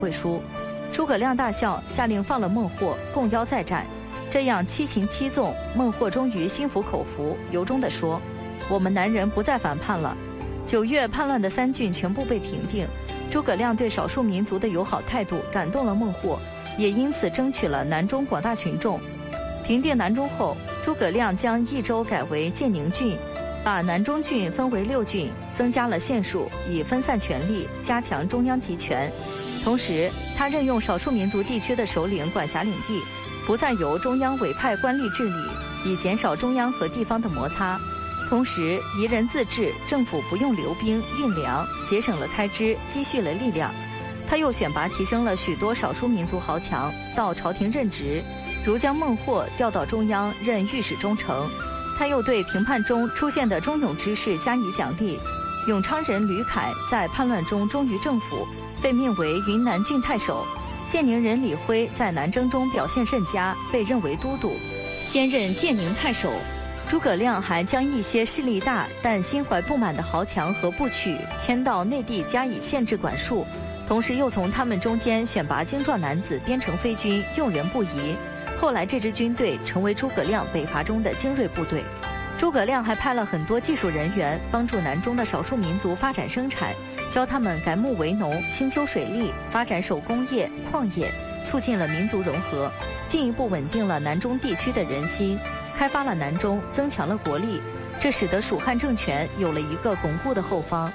会书。诸葛亮大笑，下令放了孟获，共邀再战。这样七擒七纵，孟获终于心服口服，由衷地说：“我们南人不再反叛了。”9月，叛乱的3郡全部被平定。诸葛亮对少数民族的友好态度感动了孟获，也因此争取了南中广大群众。平定南中后，诸葛亮将益州改为建宁郡，把南中郡分为6郡，增加了县数，以分散权力，加强中央集权。同时，他任用少数民族地区的首领管辖领地，不再由中央委派官吏治理，以减少中央和地方的摩擦。同时，夷人自治，政府不用留兵运粮，节省了开支，积蓄了力量。他又选拔提升了许多少数民族豪强到朝廷任职，如将孟获调到中央任御史中丞。他又对平叛中出现的忠勇之士加以奖励。永昌人吕凯在叛乱中忠于政府，被命为云南郡太守。建宁人李辉在南征中表现甚佳，被任为都督，兼任建宁太守。诸葛亮还将一些势力大但心怀不满的豪强和部曲迁到内地加以限制管束，同时又从他们中间选拔精壮男子编成飞军，用人不疑。后来这支军队成为诸葛亮北伐中的精锐部队。诸葛亮还派了很多技术人员帮助南中的少数民族发展生产，教他们改牧为农，兴修水利，发展手工业、矿业，促进了民族融合，进一步稳定了南中地区的人心，开发了南中，增强了国力。这使得蜀汉政权有了一个巩固的后方。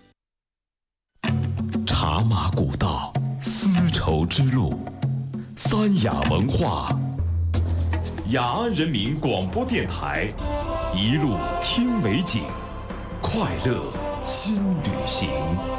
茶马古道，丝绸之路，三雅文化，雅安人民广播电台，一路听美景，快乐新旅行。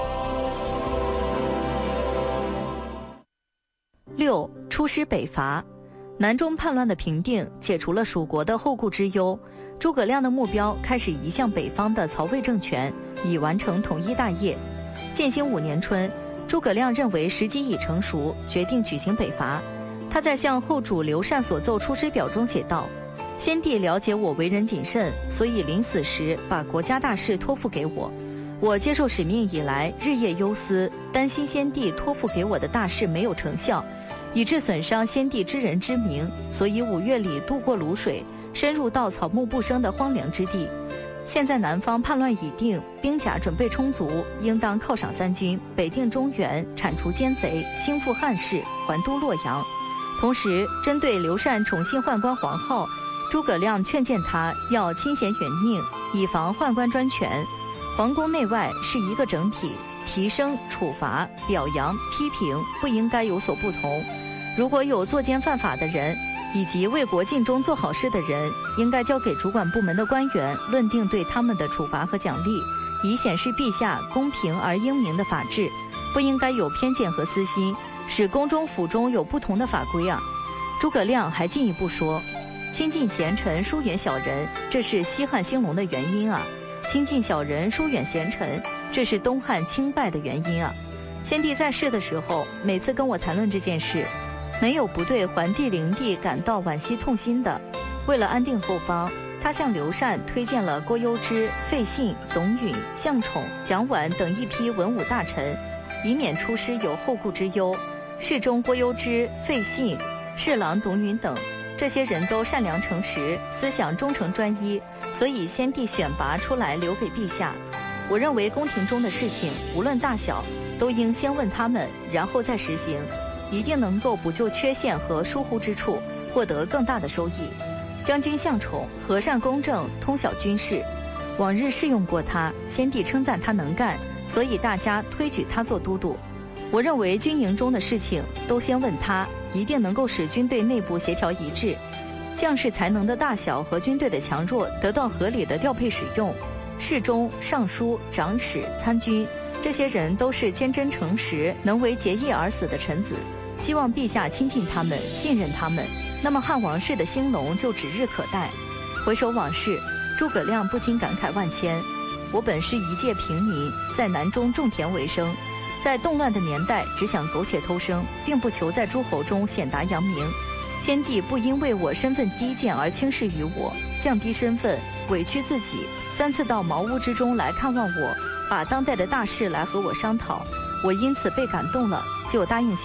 6. 出师北伐。南中叛乱的平定解除了蜀国的后顾之忧，诸葛亮的目标开始移向北方的曹魏政权，以完成统一大业。建兴5年春，诸葛亮认为时机已成熟，决定举行北伐。他在向后主刘禅所奏出师表中写道：“先帝了解我为人谨慎，所以临死时把国家大事托付给我。我接受使命以来，日夜忧思，担心先帝托付给我的大事没有成效，以致损伤先帝知人之明，所以5月里渡过泸水，深入到草木不生的荒凉之地。现在南方叛乱已定，兵甲准备充足，应当犒赏3军，北定中原，铲除奸贼，兴复汉室，还都洛阳。”同时，针对刘禅宠幸宦官黄皓，诸葛亮劝谏他要亲贤远佞，以防宦官专权。皇宫内外是一个整体，提升、处罚、表扬、批评不应该有所不同。如果有作奸犯法的人，以及为国尽忠做好事的人，应该交给主管部门的官员论定对他们的处罚和奖励，以显示陛下公平而英明的法治，不应该有偏见和私心，使宫中府中有不同的法规啊。诸葛亮还进一步说：“亲近贤臣，疏远小人，这是西汉兴隆的原因啊；亲近小人，疏远贤臣，这是东汉倾败的原因啊。”先帝在世的时候，每次跟我谈论这件事，没有不对桓帝灵帝感到惋惜痛心的。为了安定后方，他向刘禅推荐了郭攸之、费信、董允、向宠、蒋琬等一批文武大臣，以免出师有后顾之忧。侍中郭攸之、费信、侍郎董允等，这些人都善良诚实，思想忠诚专一，所以先帝选拔出来留给陛下。我认为宫廷中的事情无论大小，都应先问他们，然后再实行，一定能够补救缺陷和疏忽之处，获得更大的收益。将军向宠和善公正，通晓军事，往日试用过他，先帝称赞他能干，所以大家推举他做都督。我认为军营中的事情都先问他，一定能够使军队内部协调一致，将士才能的大小和军队的强弱得到合理的调配使用。侍中、尚书、长史、参军，这些人都是坚贞诚实，能为节义而死的臣子，希望陛下亲近他们，信任他们，那么汉王室的兴隆就指日可待。回首往事，诸葛亮不禁感慨万千。我本是一介平民，在南中种田为生，在动乱的年代只想苟且偷生，并不求在诸侯中显达扬名。先帝不因为我身份低贱而轻视于我，降低身份，委屈自己，3次到茅屋之中来看望我，把当代的大事来和我商讨。我因此被感动了，就答应